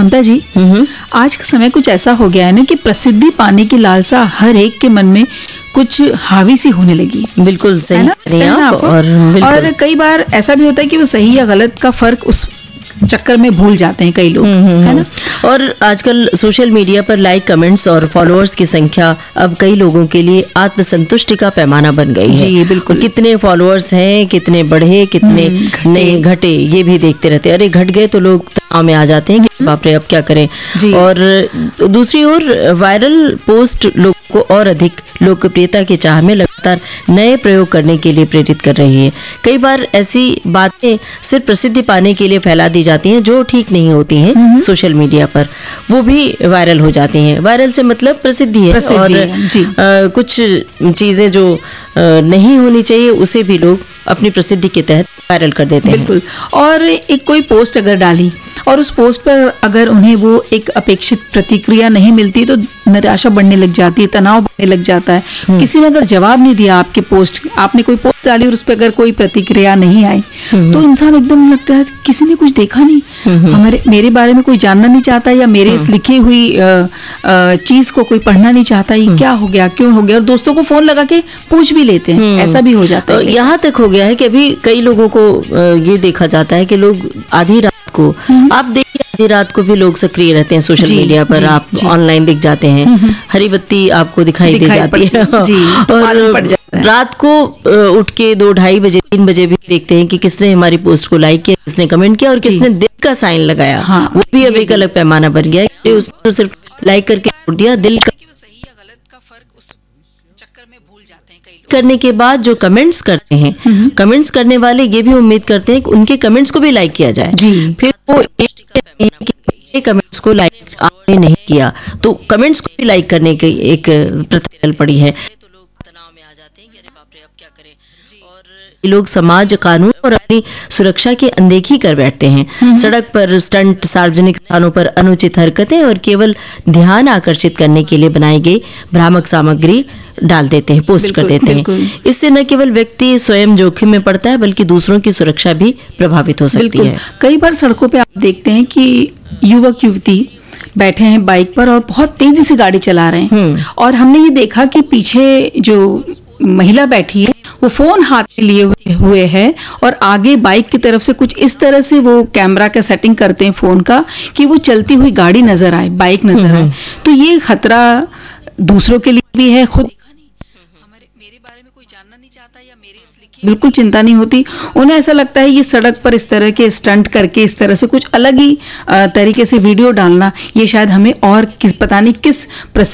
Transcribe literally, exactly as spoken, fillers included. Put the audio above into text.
ममता जी, आज का समय कुछ ऐसा हो गया है ना कि प्रसिद्धि पाने की लालसा हर एक के मन में कुछ हावी सी होने लगी। बिल्कुल सही है ना, कह रही हैं आप। और, और कई बार ऐसा भी होता है कि वो सही या गलत का फर्क उस चक्कर में भूल जाते हैं कई लोग, है ना। और आजकल सोशल मीडिया पर लाइक, कमेंट्स और फॉलोअर्स की संख्या अब कई लोगों के लिए आत्मसंतुष्टि का पैमाना बन गई है। जी बिल्कुल। कितने फॉलोअर्स हैं, कितने बढ़े, कितने नए घटे, ये भी देखते रहते हैं। अरे घट गए तो लोग तनाव में आ जाते हैं कि बाप रे अब क्या करें। और दूसरी ओर वायरल पोस्ट लोगों को और अधिक लोकप्रियता की चाह में लगातार नए प्रयोग करने के लिए प्रेरित कर रही है। कई बार ऐसी बातें सिर्फ प्रसिद्धि पाने के लिए फैला दी जाती हैं जो ठीक नहीं होती हैं सोशल मीडिया पर, वो भी वायरल हो जाती हैं। वायरल से मतलब प्रसिद्धि है, प्रसिद्धि और है, जी। आ, कुछ चीजें जो आ, नहीं होनी चाहिए उसे भी लोग अपनी प्रसिद्धि के तहत वायरल कर देते हैं। बिल्कुल। और एक कोई पोस्ट अगर डाली और उस पोस्ट पर अगर उन्हें वो एक अपेक्षित प्रतिक्रिया नहीं मिलती तो निराशा बढ़ने लग जाती है, तनाव बढ़ने लग जाता है। किसी ने अगर जवाब नहीं दिया आपके पोस्ट, आपने कोई पोस्ट डाली और उस पर अगर कोई प्रतिक्रिया नहीं आई तो इंसान एकदम लगता है किसी ने कुछ देखा नहीं, हमारे मेरे बारे में कोई जानना नहीं चाहता, या मेरे इस लिखी हुई चीज को कोई पढ़ना नहीं चाहता, ये क्या हो गया, क्यों हो गया। और दोस्तों को फोन लगा के पूछ भी लेते हैं, ऐसा भी हो जाता है। यहाँ तक हो गया है कि अभी कई लोगों को ये देखा जाता है कि लोग आधी रात को, आप देखिए आधी रात को भी लोग सक्रिय रहते हैं सोशल मीडिया पर, आप ऑनलाइन दिख जाते हैं, हरी बत्ती आपको दिखाई दे जाती है। और रात को उठ के दो ढाई बजे तीन बजे भी देखते हैं कि किसने हमारी पोस्ट को लाइक किया, किसने कमेंट किया और किसने दिल का साइन लगाया। हाँ, वो भी अब एक अलग पैमाना बन गया है। उसने तो सिर्फ लाइक करके छोड़ दिया, दिल का सही या गलत का फर्क उस चक्कर में भूल जाते हैं कई लोग। करने के बाद जो कमेंट्स करते हैं, कमेंट्स करने वाले ये भी उम्मीद करते हैं कि उनके कमेंट्स को भी लाइक किया जाए। जी। फिर वो एक कमेंट्स को लाइक आपने नहीं किया तो कमेंट्स को भी लाइक करने की एक प्रथा चल पड़ी है। तो लोग तनाव में आ जाते हैं कि अरे बाप रे अब क्या करें। और लोग समाज, कानून और अपनी सुरक्षा की अनदेखी कर बैठते हैं। सड़क पर स्टंट, सार्वजनिक स्थानों पर अनुचित हरकतें और केवल ध्यान आकर्षित करने के लिए बनाई गई भ्रामक सामग्री डाल देते हैं, पोस्ट कर देते हैं। इससे न केवल व्यक्ति स्वयं जोखिम में पड़ता है बल्कि दूसरों की सुरक्षा भी प्रभावित हो सकती है। कई बार सड़कों पे आप देखते हैं कि युवक युवती बैठे हैं बाइक पर और बहुत तेजी से गाड़ी चला रहे हैं, और हमने ये देखा कि पीछे जो महिला बैठी है वो फोन हाथ में लिए हुए है और आगे बाइक की तरफ से कुछ इस तरह से वो कैमरा का सेटिंग करते हैं फोन का कि वो चलती हुई गाड़ी नजर आए, बाइक नजर आए। तो ये खतरा दूसरों के लिए भी है, खुद मेरे बारे में कोई जानना नहीं चाहता या मेरे इस लिखी बिल्कुल चिंता नहीं होती। उन्हें ऐसा लगता है ये सड़क पर इस तरह के स्टंट करके इस तरह से कुछ अलग ही तरीके से वीडियो डालना, ये शायद हमें और किस पता नहीं किस